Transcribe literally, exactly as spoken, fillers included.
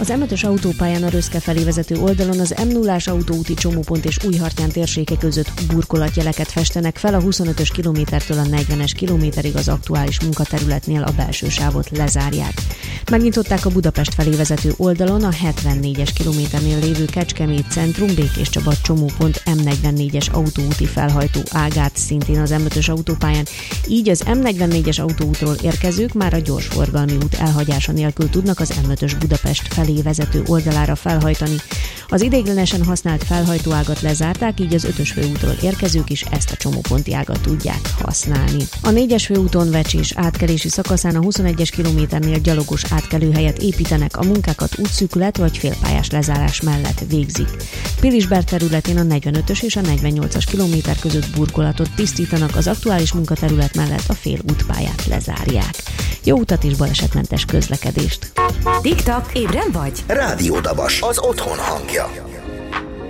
Az em ötös autópályán a Röszke felé vezető oldalon az em nullás autóúti csomópont és Újhartyán térsége között burkolatjeleket festenek fel, a huszonötös kilométertől a negyvenes kilométerig az aktuális munkaterületnél a belső sávot lezárják. Megnyitották a Budapest felé vezető oldalon a hetvennégyes kilométernél lévő Kecskemét Centrum Békés Csaba csomópont em negyvennégyes autóúti felhajtó ágát szintén az em ötös autópályán, így az em negyvennégyes autóútról érkezők már a gyorsforgalmi út elhagyása nélkül tudnak az em ötös Budapest felé vezető oldalára felhajtani. Az ideiglenesen használt felhajtóágat lezárták, így az ötös főútról érkezők is ezt a csomóponti ágat tudják használni. A négyes főúton Vecsés átkelési szakaszán a huszonegyes kilométernél gyalogos átkelőhelyet építenek, a munkákat útszűkület vagy félpályás lezárás mellett végzik. Pilisberg területén a negyvenötös és a negyvennyolcas kilométer között burkolatot tisztítanak, az aktuális munkaterület mellett a fél útpályát lezárják. Jó utat és balesetmentes közlekedést! Tik-tak, ébren vagy? Rádió Dabas, az otthon hangja.